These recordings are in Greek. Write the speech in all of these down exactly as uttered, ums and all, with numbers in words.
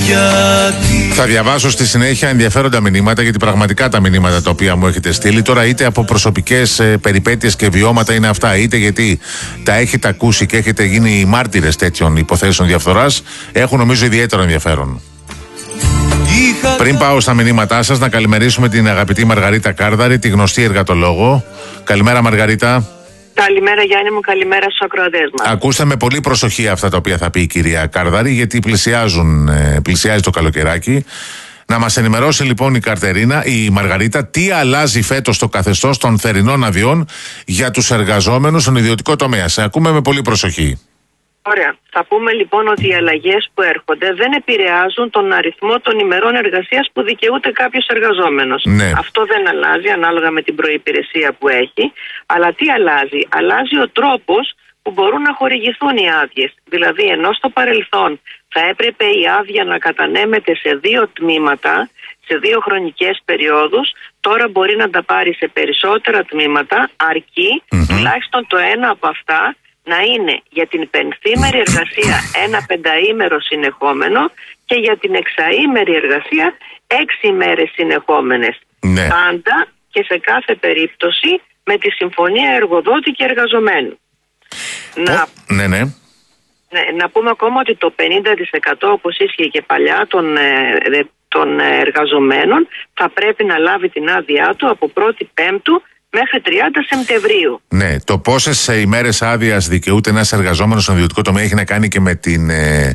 Γιατί... Θα διαβάσω στη συνέχεια ενδιαφέροντα μηνύματα, γιατί πραγματικά τα μηνύματα τα οποία μου έχετε στείλει τώρα, είτε από προσωπικές ε, περιπέτειες και βιώματα είναι αυτά, είτε γιατί τα έχετε ακούσει και έχετε γίνει μάρτυρες τέτοιων υποθέσεων διαφθοράς, έχουν νομίζω ιδιαίτερο ενδιαφέρον. Είχα... Πριν πάω στα μηνύματά σας, να καλημερίσουμε την αγαπητή Μαργαρίτα Κάρδαρη, τη γνωστή εργατολόγο. Καλημέρα, Μαργαρίτα. Καλημέρα, Γιάννη μου, καλημέρα στους ακροατές μας. Ακούστε με πολύ προσοχή αυτά τα οποία θα πει η κυρία Κάρδαρη, γιατί πλησιάζουν, πλησιάζει το καλοκαιράκι. Να μας ενημερώσει λοιπόν η Καρτερίνα, η Μαργαρίτα, τι αλλάζει φέτος το καθεστώς των θερινών αδειών για τους εργαζόμενους στον ιδιωτικό τομέα. Σε ακούμε με πολύ προσοχή. Ωραία. Θα πούμε λοιπόν ότι οι αλλαγές που έρχονται δεν επηρεάζουν τον αριθμό των ημερών εργασίας που δικαιούται κάποιος εργαζόμενος. Ναι. Αυτό δεν αλλάζει ανάλογα με την προϋπηρεσία που έχει. Αλλά τι αλλάζει? Αλλάζει ο τρόπος που μπορούν να χορηγηθούν οι άδειες. Δηλαδή, ενώ στο παρελθόν θα έπρεπε η άδεια να κατανέμεται σε δύο τμήματα, σε δύο χρονικές περιόδους, τώρα μπορεί να τα πάρει σε περισσότερα τμήματα, αρκεί mm-hmm. τουλάχιστον το ένα από αυτά να είναι για την πενθήμερη εργασία ένα πενταήμερο συνεχόμενο και για την εξαήμερη εργασία έξι ημέρες συνεχόμενες. Ναι. Πάντα και σε κάθε περίπτωση με τη συμφωνία εργοδότη και εργαζομένου. Oh, να, ναι, ναι. Ναι, να πούμε ακόμα ότι το πενήντα τοις εκατό, όπως ίσχυε και παλιά, των, ε, των εργαζομένων θα πρέπει να λάβει την άδειά του από πρώτη Πέμπτου μέχρι τριάντα Σεπτεμβρίου. Ναι, το πόσες ημέρες άδειας δικαιούται ένας εργαζόμενος στον ιδιωτικό τομέα έχει να κάνει και με την ε,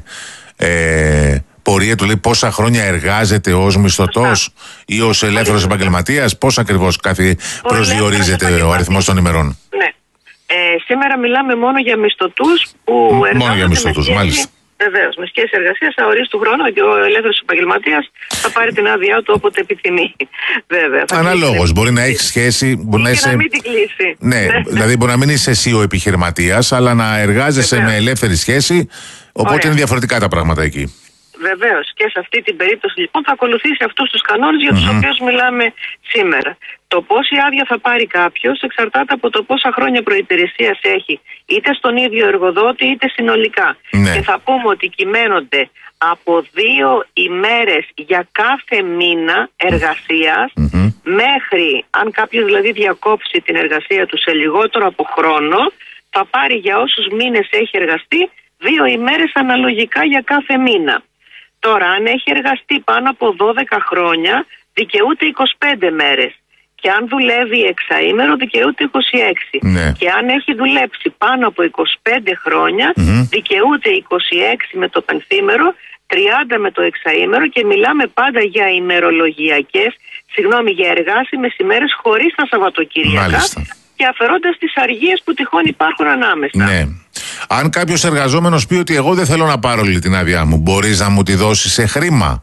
ε, πορεία του, λέει, πόσα χρόνια εργάζεται ως μισθωτός ή ως ελεύθερος επαγγελματίας, πώς ακριβώς κάθε προσδιορίζεται ο αριθμός των ημερών. Ναι. Ε, σήμερα μιλάμε μόνο για μισθωτούς που εργάζονται. Μόνο για μισθωτούς, μάλιστα. Βεβαίως, με σχέση εργασίας αορίστου χρόνου και ο ελεύθερος επαγγελματίας θα πάρει την άδειά του όποτε επιθυμεί. Βέβαια. Αναλόγως, μπορεί να έχει σχέση. Μπορεί να, είσαι... να μην την κλείσει. Ναι, ναι, δηλαδή μπορεί να μην είσαι εσύ ο επιχειρηματίας, αλλά να εργάζεσαι Βεβαίως. με ελεύθερη σχέση. Οπότε Ωραία. είναι διαφορετικά τα πράγματα εκεί. Βεβαίως, και σε αυτή την περίπτωση λοιπόν θα ακολουθήσει αυτούς τους κανόνες για τους mm-hmm. οποίους μιλάμε σήμερα. Το πόση άδεια θα πάρει κάποιος εξαρτάται από το πόσα χρόνια προϋπηρεσίας έχει, είτε στον ίδιο εργοδότη είτε συνολικά. Ναι. Και θα πούμε ότι κυμαίνονται από δύο ημέρες για κάθε μήνα εργασίας mm-hmm. μέχρι, αν κάποιος δηλαδή διακόψει την εργασία του σε λιγότερο από χρόνο, θα πάρει για όσους μήνες έχει εργαστεί δύο ημέρες αναλογικά για κάθε μήνα. Τώρα, αν έχει εργαστεί πάνω από δώδεκα χρόνια, δικαιούται είκοσι πέντε μέρες. Και αν δουλεύει εξαήμερο, δικαιούται είκοσι έξι. Ναι. Και αν έχει δουλέψει πάνω από είκοσι πέντε χρόνια, mm-hmm. δικαιούται είκοσι έξι με το πενθήμερο, τριάντα με το εξαήμερο και μιλάμε πάντα για ημερολογιακές, συγγνώμη, για εργάσιμες ημέρες χωρίς τα Σαββατοκύριακα. Μάλιστα. Και αφαιρώντας τις αργίες που τυχόν υπάρχουν ανάμεσα. Ναι. Αν κάποιος εργαζόμενος πει ότι εγώ δεν θέλω να πάρω όλη την άδειά μου, μπορείς να μου τη δώσεις σε χρήμα?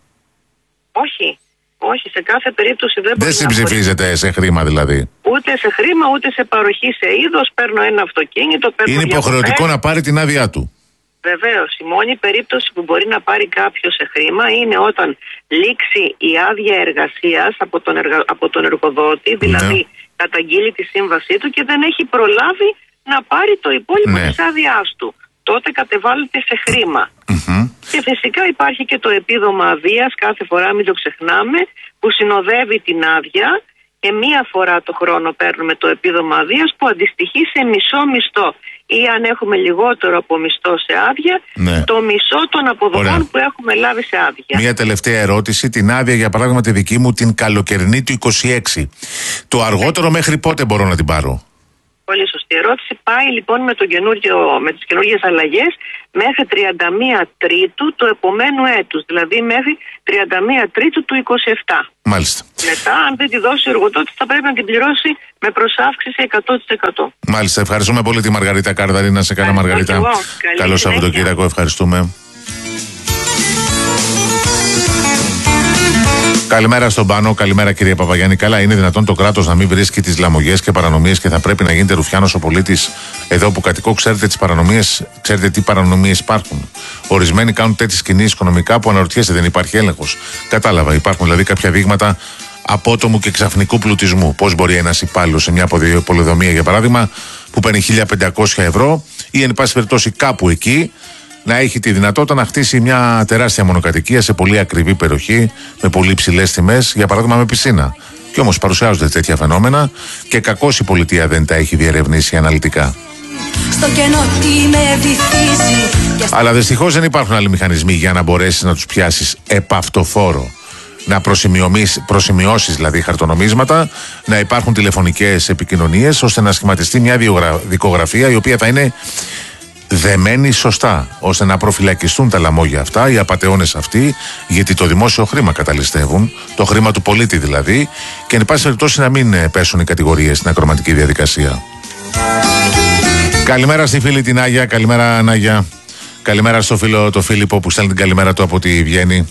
Όχι. Όχι, σε κάθε περίπτωση δεν μπορεί. Δεν συμψηφίζεται να... σε χρήμα δηλαδή. Ούτε σε χρήμα, ούτε σε παροχή σε είδος. Παίρνω ένα αυτοκίνητο, παίρνω. Είναι υποχρεωτικό να πάρει την άδειά του. Βεβαίως. Η μόνη περίπτωση που μπορεί να πάρει κάποιος σε χρήμα είναι όταν λήξει η άδεια εργασίας από τον, εργα... από τον εργοδότη, δηλαδή ναι. καταγγείλει τη σύμβασή του και δεν έχει προλάβει να πάρει το υπόλοιπο ναι. της άδειάς του. Τότε κατεβάλλεται σε χρήμα. Mm-hmm. Και φυσικά υπάρχει και το επίδομα αδείας, κάθε φορά μην το ξεχνάμε, που συνοδεύει την άδεια και μία φορά το χρόνο παίρνουμε το επίδομα αδείας που αντιστοιχεί σε μισό μισθό. Ή αν έχουμε λιγότερο από μισθό σε άδεια, ναι. το μισό των αποδοχών Ωραία. που έχουμε λάβει σε άδεια. Μία τελευταία ερώτηση. Την άδεια, για παράδειγμα, τη δική μου, την καλοκαιρινή του είκοσι έξι. Το αργότερο ναι. μέχρι πότε μπορώ να την πάρω? Πολύ σωστή ερώτηση. Πάει λοιπόν με, το με τις καινούργιες αλλαγές μέχρι τριάντα μία Τρίτου του επομένου έτους. Δηλαδή μέχρι τριάντα μία Τρίτου του είκοσι επτά. Μάλιστα. Μετά, αν δεν τη δώσει ο εργοδότης, θα πρέπει να την πληρώσει με προσάυξηση εκατό τοις εκατό. Μάλιστα. Ευχαριστούμε πολύ τη Μαργαρίτα Κάρδαρη. Να σε καλά, Μαργαρίτα. Καλό Σαββατοκύριακο. Ευχαριστούμε. Καλημέρα στον Πάνο, καλημέρα κύριε Παπαγιάννη. Καλά, είναι δυνατόν το κράτος να μην βρίσκει τις λαμογιές και παρανομίες και θα πρέπει να γίνεται ρουφιάνος ο πολίτης εδώ που κατοικώ? Ξέρετε τις παρανομίες, ξέρετε τι παρανομίες υπάρχουν? Ορισμένοι κάνουν τέτοιες κινήσεις οικονομικά που αναρωτιέσαι, δεν υπάρχει έλεγχος. Κατάλαβα, υπάρχουν δηλαδή κάποια δείγματα απότομου και ξαφνικού πλουτισμού. Πώς μπορεί ένας υπάλληλος σε μια πολεοδομία, για παράδειγμα, που παίρνει χίλια πεντακόσια ευρώ ή εν πάση περιπτώσει κάπου εκεί, να έχει τη δυνατότητα να χτίσει μια τεράστια μονοκατοικία σε πολύ ακριβή περιοχή, με πολύ ψηλές τιμές, για παράδειγμα με πισίνα. Κι όμως παρουσιάζονται τέτοια φαινόμενα και κακώς η πολιτεία δεν τα έχει διερευνήσει αναλυτικά. Στο κενό τι με βυθίζει. Αλλά δυστυχώς δεν υπάρχουν άλλοι μηχανισμοί για να μπορέσεις να τους πιάσεις επαυτοφόρο. Να προσημειώσεις δηλαδή χαρτονομίσματα, να υπάρχουν τηλεφωνικές επικοινωνίες, ώστε να σχηματιστεί μια δικογραφία η οποία θα είναι δεμένη σωστά, ώστε να προφυλακιστούν τα λαμόγια αυτά, οι απατεώνες αυτοί, γιατί το δημόσιο χρήμα καταλυστεύουν, το χρήμα του πολίτη δηλαδή, και εν πάση περιπτώσει να μην πέσουν οι κατηγορίες στην ακροματική διαδικασία. Καλημέρα στη φίλη την Άγια, καλημέρα Νάγια. Καλημέρα στο φίλο το Φίλιππο που στέλνει την καλημέρα του από τη Βιέννη.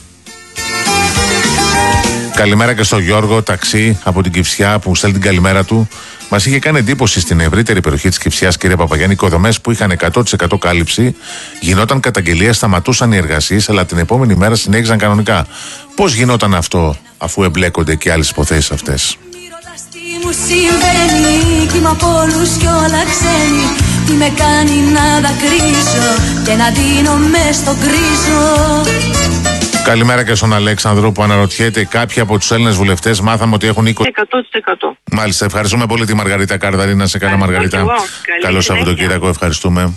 Καλημέρα και στο Γιώργο Ταξί από την Κυφσιά που στέλνει την καλημέρα του. Μας είχε κάνει εντύπωση στην ευρύτερη περιοχή της Κυφσιάς, κύριε Παπαγιάννη, οικοδομές που είχαν εκατό τοις εκατό κάλυψη, γινόταν καταγγελία, σταματούσαν οι εργασίες, αλλά την επόμενη μέρα συνέχιζαν κανονικά. Πώς γινόταν αυτό, αφού εμπλέκονται και άλλες υποθέσεις αυτές? Μου συμβαίνει κι είμαι από όλους κι όλα ξένοι. Τι με κάνει να δακρύσω και να δίνω μες στον κρίζο. Καλημέρα και στον Αλέξανδρο που αναρωτιέται, κάποιοι από τους Έλληνες βουλευτές μάθαμε ότι έχουν είκοσι εκατό τοις εκατό. Μάλιστα, ευχαριστούμε πολύ τη Μαργαρίτα Κάρδαρη. Να σε καλά, Μαργαρίτα. Καλό Σαββατοκύριακο, ευχαριστούμε.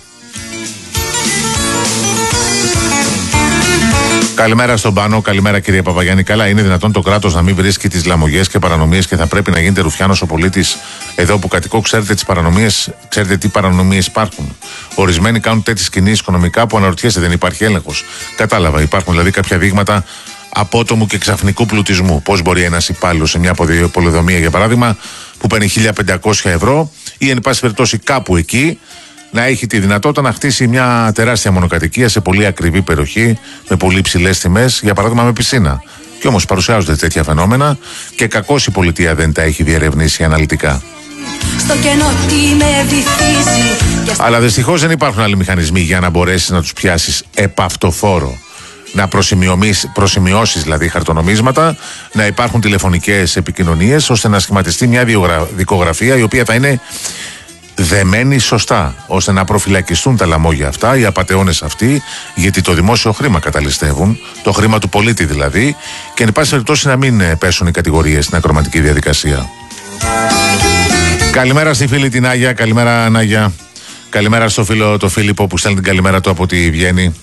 Καλημέρα στον Πάνο, καλημέρα κύριε Παπαγιάννη. Καλά, είναι δυνατόν το κράτος να μην βρίσκει τις λαμογιές και παρανομίες και θα πρέπει να γίνεται ρουφιάνος ο πολίτης? Εδώ που κατοικώ, ξέρετε τις παρανομίες, ξέρετε τι παρανομίες υπάρχουν. Ορισμένοι κάνουν τέτοιες κινήσεις οικονομικά που αναρωτιέστε, δεν υπάρχει έλεγχος. Κατάλαβα, υπάρχουν δηλαδή κάποια δείγματα απότομου και ξαφνικού πλουτισμού. Πώς μπορεί ένας υπάλληλος σε μια πολεοδομία, για παράδειγμα, που παίρνει χίλια πεντακόσια ευρώ ή εν πάση περιπτώσει κάπου εκεί, να έχει τη δυνατότητα να χτίσει μια τεράστια μονοκατοικία σε πολύ ακριβή περιοχή, με πολύ ψηλές τιμές, για παράδειγμα με πισίνα. Κι όμως παρουσιάζονται τέτοια φαινόμενα και κακώς η πολιτεία δεν τα έχει διερευνήσει αναλυτικά. Στο κενό τι με βυθίζει. Αλλά δυστυχώς δεν υπάρχουν άλλοι μηχανισμοί για να μπορέσεις να τους πιάσεις επαυτοφόρο. Να προσημειώσεις δηλαδή χαρτονομίσματα, να υπάρχουν τηλεφωνικές επικοινωνίες, ώστε να σχηματιστεί μια δικογραφία η οποία θα είναι δεμένη σωστά, ώστε να προφυλακιστούν τα λαμόγια αυτά, οι απατεώνες αυτοί, γιατί το δημόσιο χρήμα καταλυστεύουν, το χρήμα του πολίτη δηλαδή, και εν πάση περιπτώσει να μην πέσουν οι κατηγορίες στην ακροματική διαδικασία. Καλημέρα στη φίλη την Άγια, καλημέρα Νάγια. Καλημέρα στο φίλο το Φίλιππο που στέλνει την καλημέρα του από τη Βιέννη.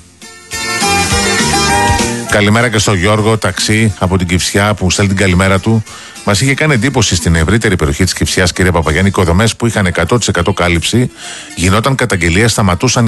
Καλημέρα και στο Γιώργο Ταξί από την Κυφσιά που στέλνει την καλημέρα του. Μας είχε κάνει εντύπωση στην ευρύτερη περιοχή της Κυφσιάς, κύριε Παπαγιάννη, οικοδομές που είχαν εκατό τοις εκατό κάλυψη, γινόταν καταγγελία, σταματούσαν